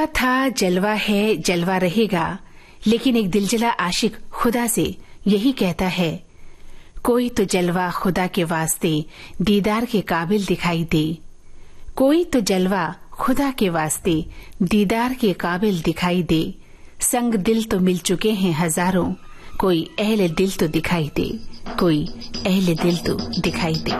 था जलवा है जलवा रहेगा, लेकिन एक दिलजला आशिक खुदा से यही कहता है, कोई तो जलवा खुदा के वास्ते दीदार के काबिल दिखाई दे। कोई तो जलवा खुदा के वास्ते दीदार के काबिल दिखाई दे। संग दिल तो मिल चुके हैं हजारों, कोई अहले दिल तो दिखाई दे, कोई अहले दिल तो दिखाई दे।